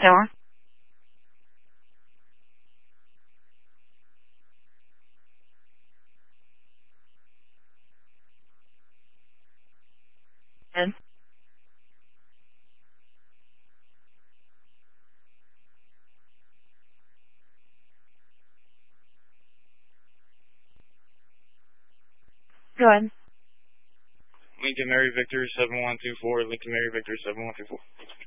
Tower. Ed. Go ahead. Lincoln Mary Victor 7124, Lincoln Mary Victor 7124.